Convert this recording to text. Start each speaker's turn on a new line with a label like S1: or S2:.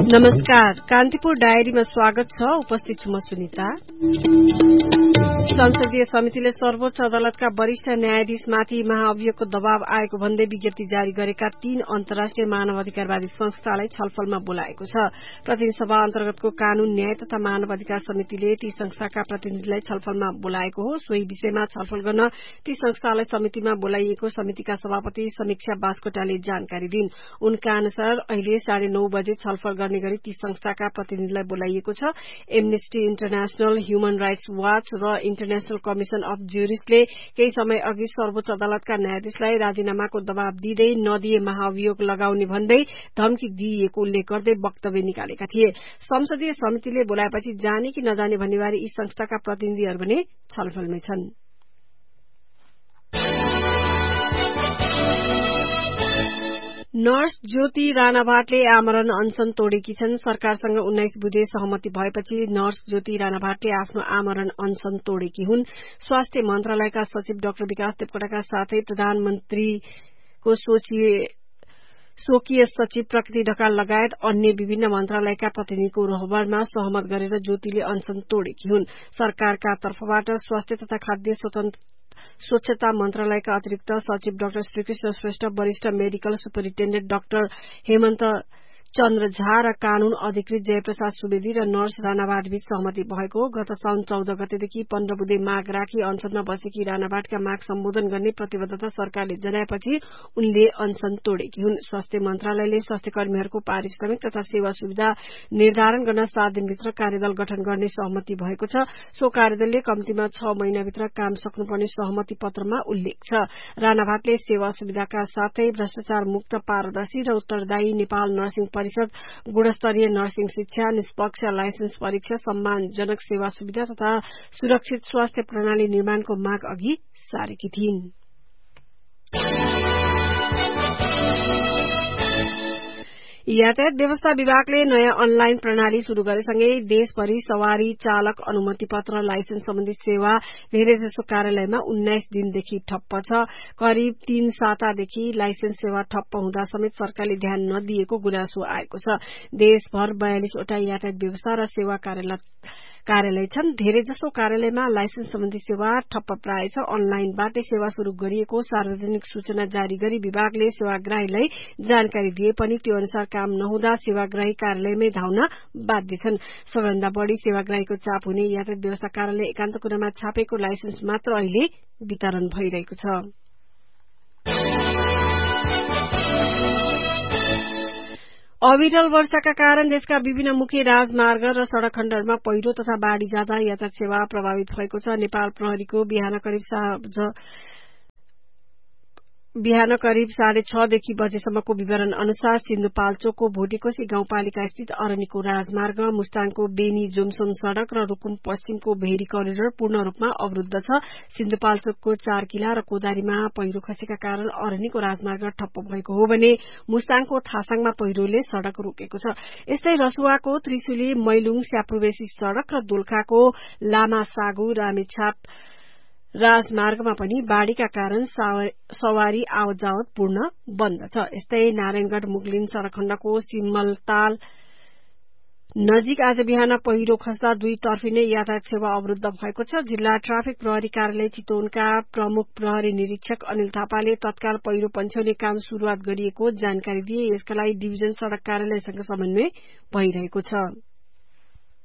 S1: नमस्कार, कान्तिपुर डायरीमा स्वागत छ। उपस्थित छु म सुनिता। संसदीय समितिले सर्वोच्च अदालतका वरिष्ठ न्यायाधीशमाथि महाअभियोगको दबाव आएको भन्दै विज्ञप्ति जारी गरेका 3 अन्तर्राष्ट्रिय मानवाधिकारवादी संस्थालाई छलफलमा बोलाएको छ। प्रतिनिधि सभा अन्तर्गतको कानून, न्याय तथा मानवाधिकार समितिले ती संस्थाका प्रतिनिधिलाई छलफलमा बोलाएको हो। सोही विषयमा छलफल गर्न ती संस्थालाई समितिमा बोलाइएको समितिका सभापति समीक्षा बास्कोटाले जानकारी दिइन्। उनका अनुसार अहिले 9:30 बजे छलफल गर्ने गरी ती संस्थाका प्रतिनिधिलाई बोलाइएको छ। Amnesty international, human rights watch र इन्टरनेशनल कमिशन अफ ज्युरिस्टले केही समय अघि सर्वोच्च अदालतका न्यायाधीशलाई राजीनामाको दबाव दिँदै नदिए महाअभियोग लगाउने भन्दै धम्की दिइएको उल्लेख गर्दै वक्तव्य निकालेका थिए। संसदीय समितिले बोलाएपछि जाने कि नजाने भन्नेबारे यी संस्थाका प्रतिनिधिहरू भने छलफलमै छन्। नर्स ज्योति राणाभाटले आमरण अनशन तोडेकी छन्। सरकारसँग 19 बुधे सहमति भएपछि नर्स ज्योति राणाभाटले आफ्नो आमरण अनशन तोडेकी हुन्। स्वास्थ्य मन्त्रालयका सचिव डाक्टर विकास देवकोटाका साथै प्रधानमन्त्रीको स्वकीय सचिव प्रकृति ढकाल लगायत अन्य विभिन्न मन्त्रालयका प्रतिनिधिको रहबरमा सहमत गरेर ज्योतिले अनशन तोडेकी हुन्। सरकारका तर्फबाट स्वास्थ्य तथा खाद्य स्वच्छता मन्त्रालयका अतिरिक्त सचिव डाक्टर श्रीकृष्ण श्रेष्ठ, वरिष्ठ medical superintendent doctor Hemant Chandra Jha र कानून अधिकृत जयप्रसाद सुवेदी र नर्स राणाभाटबीच सहमति भएको हो। गत साउन 14 गतेदेखि 15 बुधे माग राखी अनसनमा बसेकी राणाभाटका माग सम्बोधन गर्ने प्रतिबद्धता सरकारले जनाएपछि उनले अनसन तोडेकी हुन्। स्वास्थ्य मन्त्रालयले स्वास्थ्यकर्मीहरूको पारिश्रमिक तथा सेवा सुविधा निर्धारण गर्न 7 दिनभित्र कार्यदल गठन गर्ने सहमति भएको छ। सो कार्यदलले कम्तीमा 6 महिनाभित्र काम सक्नुपर्ने सहमति पत्रमा उल्लेख छ। राणाभाटले सेवा सुविधाका साथै भ्रष्टाचार मुक्त, पारदर्शी र उत्तरदायी नेपाल नर्सिङ परिषद, गुणस्तरीय नर्सिङ शिक्षा, निष्पक्ष लाइसेन्स परीक्षा, सम्मानजनक सेवा सुविधा तथा सुरक्षित स्वास्थ्य प्रणाली निर्माणको माग अघि सारेकी थिइन्। यातायात व्यवस्था विभागले नयाँ अनलाइन प्रणाली शुरू गरेसँगै देशभरि सवारी चालक अनुमति पत्र लाइसेन्स सम्बन्धी सेवा धेरैजसो कार्यालयमा 19 दिनदेखि ठप्प छ। करिब 3 सातादेखि लाइसेन्स सेवा ठप्प हुँदा समेत सरकारले ध्यान नदिएको गुनासो आएको छ। देशभर 42 वटा यातायात व्यवस्था र सेवा कार्यालय छन्। धेरैजसो कार्यालयमा लाइसेन्स सम्बन्धी सेवा ठप्प प्राय छ। अनलाइनबाटै सेवा शुरू गरिएको सार्वजनिक सूचना जारी गरी विभागले सेवाग्राहीलाई जानकारी दिए पनि त्यो अनुसार काम नहुँदा सेवाग्राही कार्यालयमै धाउन बाध्य छन्। सबैभन्दा बढ़ी सेवाग्राहीको चाप हुने यातायात व्यवस्था कार्यालय एकान्त कुनामा छापेको लाइसेन्स मात्र अहिले वितरण भइरहेको छ। अविरल वर्षाका कारण देशका विभिन्न मुख्य राजमार्ग र सड़क खण्डहरूमा पहिरो तथा बाढ़ी जाँदा यातायात सेवा प्रभावित भएको छ। नेपाल प्रहरीको बिहान करिब 6:30 देखि बजेसम्मको विवरण अनुसार सिन्धुपाल्चोकको भोटेकोशी गाउँपालिका स्थित अरनिको राजमार्ग, मुस्ताङको बेनी जोमसोम सड़क र रूकुम पश्चिमको भेरी करिडोर पूर्ण रूपमा अवरुद्ध छ। सिन्धुपाल्चोकको 4 किला र कोदारीमा पहिरो खसेका कारण अरनिको राजमार्ग ठप्प भएको हो भने मुस्ताङको थासाङमा पहिरोले सड़क रोकेको छ। यस्तै रसुवाको त्रिशुली मैलुङ स्याप्रुबेसी सड़क र दोलखाको लामासागु रामेछाप राजमार्गमा पनि बाढ़ीका कारण सवारी आवत जावत पूर्ण बन्द छ। यस्तै नारायणगढ़ मुगलिन सड़क खण्डको सिमलताल नजिक आज बिहान पहिरो खस्दा 2 तर्फी नै यातायात सेवा अवरुद्ध भएको छ। जिल्ला ट्राफिक प्रहरी कार्यालय चितवनका प्रमुख प्रहरी निरीक्षक अनिल थापाले तत्काल पहिरो पन्छ्याउने काम शुरूआत गरिएको जानकारी दिए। यसका लागि डिभिजन सड़क कार्यालयसँग समन्वय भइरहेको छ।